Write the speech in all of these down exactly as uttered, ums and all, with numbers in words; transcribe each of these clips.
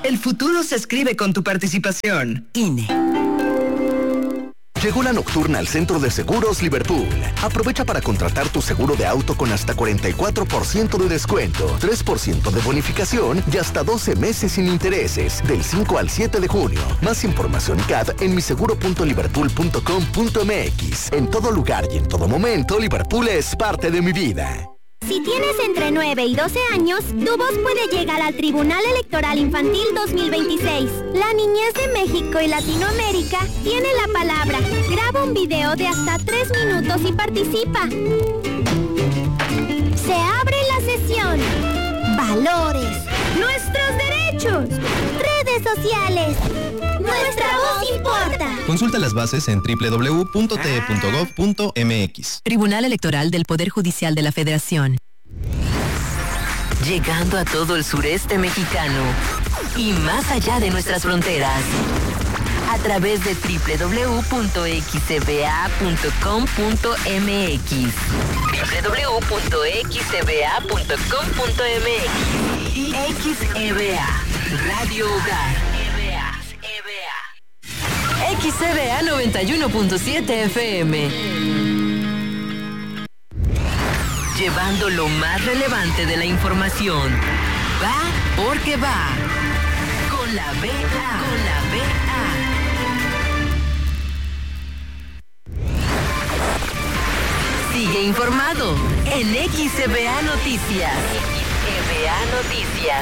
El futuro se escribe con tu participación. I N E. Llegó la nocturna al Centro de Seguros Liverpool. Aprovecha para contratar tu seguro de auto con hasta cuarenta y cuatro por ciento de descuento, tres por ciento de bonificación y hasta doce meses sin intereses, del cinco al siete de junio. Más información y C A D en miseguro punto liverpool punto com punto m x. En todo lugar y en todo momento, Liverpool es parte de mi vida. Si tienes entre nueve y doce años, tu voz puede llegar al Tribunal Electoral Infantil dos mil veintiséis. La niñez de México y Latinoamérica tiene la palabra. Graba un video de hasta tres minutos y participa. Se abre la sesión. Valores. Nuestros derechos. Redes sociales. Nuestra voz importa. Consulta las bases en doble u doble u doble u punto t e punto gov punto m x. Tribunal Electoral del Poder Judicial de la Federación. Llegando a todo el sureste mexicano y más allá de nuestras fronteras. A través de doble u doble u doble u punto x e b a punto com punto m x. doble u doble u doble u punto x e b a punto com punto m x. X E B A, Radio Hogar. X E B A noventa y uno punto siete F M. Llevando lo más relevante de la información. Va porque va. Con la B A. Con la B A. Sigue informado en X E B A Noticias. X E B A Noticias.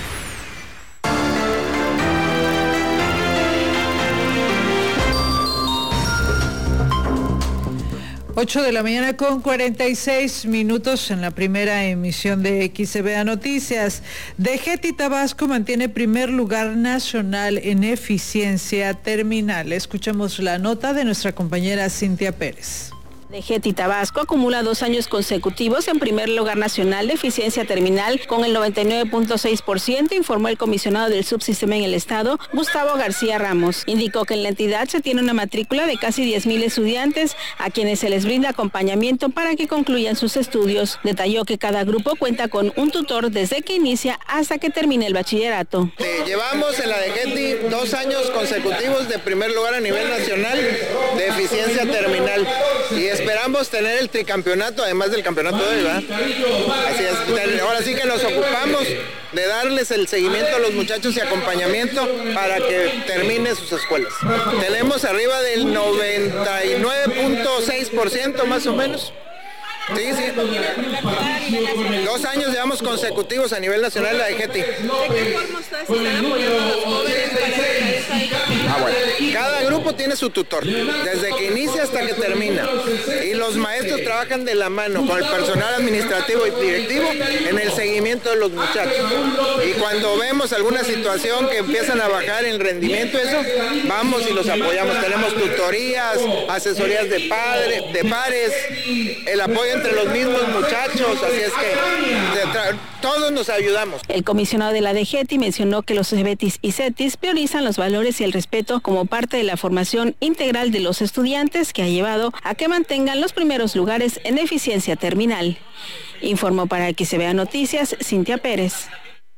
ocho de la mañana con cuarenta y seis minutos en la primera emisión de X E B A Noticias. DGETI Tabasco mantiene primer lugar nacional en eficiencia terminal. Escuchamos la nota de nuestra compañera Cintia Pérez. DGETI Tabasco acumula dos años consecutivos en primer lugar nacional de eficiencia terminal con el noventa y nueve punto seis por ciento, informó el comisionado del subsistema en el estado, Gustavo García Ramos. Indicó que en la entidad se tiene una matrícula de casi diez mil estudiantes a quienes se les brinda acompañamiento para que concluyan sus estudios. Detalló que cada grupo cuenta con un tutor desde que inicia hasta que termine el bachillerato. Llevamos en la DGETI dos años consecutivos de primer lugar a nivel nacional de eficiencia terminal y esperamos tener el tricampeonato, además del campeonato de hoy, ¿verdad? Así es. Ahora sí que nos ocupamos de darles el seguimiento a los muchachos y acompañamiento para que terminen sus escuelas. Tenemos arriba del noventa y nueve punto seis por ciento más o menos. Sí, sí. Dos años llevamos consecutivos a nivel nacional la DGETI. ¿De qué forma ustedes están apoyando a los jóvenes para que esta... Ah, bueno. Cada grupo tiene su tutor, desde que inicia hasta que termina. Y los maestros trabajan de la mano con el personal administrativo y directivo en el seguimiento de los muchachos. Y cuando vemos alguna situación que empiezan a bajar el rendimiento, eso, vamos y los apoyamos. Tenemos tutorías, asesorías de padres, de pares, el apoyo entre los mismos muchachos, así es que todos nos ayudamos. El comisionado de la DGETI mencionó que los CEBETIS y CETIS priorizan los valores y el respeto como parte de la formación integral de los estudiantes que ha llevado a que mantengan los primeros lugares en eficiencia terminal. Informó para X E B A Noticias, Cintia Pérez.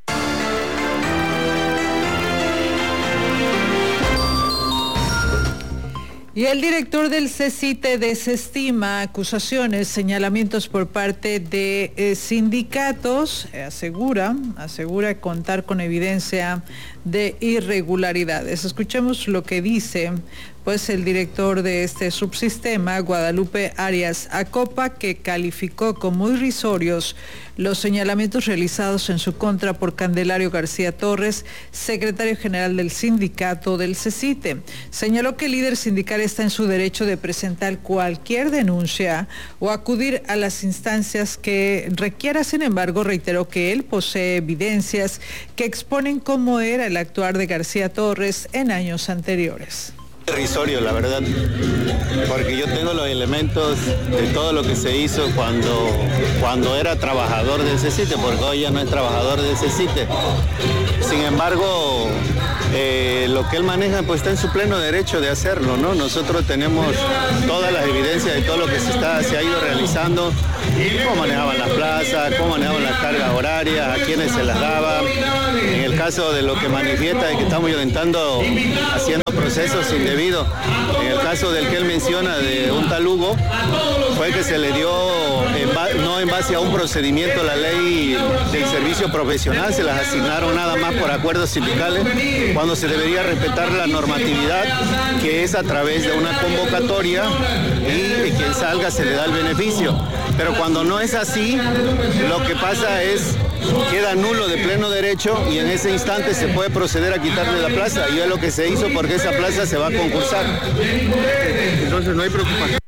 Y el director del CECITE desestima acusaciones, señalamientos por parte de eh, sindicatos, eh, asegura, asegura contar con evidencia de irregularidades. Escuchemos lo que dice pues el director de este subsistema, Guadalupe Arias Acopa, que calificó como irrisorios los señalamientos realizados en su contra por Candelario García Torres, secretario general del sindicato del CECITE. Señaló que el líder sindical está en su derecho de presentar cualquier denuncia o acudir a las instancias que requiera. Sin embargo, reiteró que él posee evidencias que exponen cómo era el actuar de García Torres en años anteriores. Irrisorio, la verdad, porque yo tengo los elementos de todo lo que se hizo cuando, cuando era trabajador del CECITE, porque hoy ya no es trabajador del CECITE. Sin embargo, eh, lo que él maneja pues está en su pleno derecho de hacerlo, ¿no? Nosotros tenemos todas las evidencias de todo lo que se, está, se ha ido realizando cómo manejaban las plazas, cómo manejaban las cargas horarias, a quiénes se las daba. En el caso de lo que manifiesta es que estamos violentando, haciendo procesos indebidos. En el caso del que él menciona de un tal Hugo, fue que se le dio, en ba- no en base a un procedimiento, la ley del servicio profesional, se las asignaron nada más por acuerdos sindicales, cuando se debería respetar la normatividad, que es a través de una convocatoria y quien salga se le da el beneficio. Pero cuando no es así, lo que pasa es, queda nulo de pleno derecho y en ese instante se puede proceder a quitarle la plaza, y es lo que se hizo porque esa plaza se va a concursar. Entonces no hay preocupación.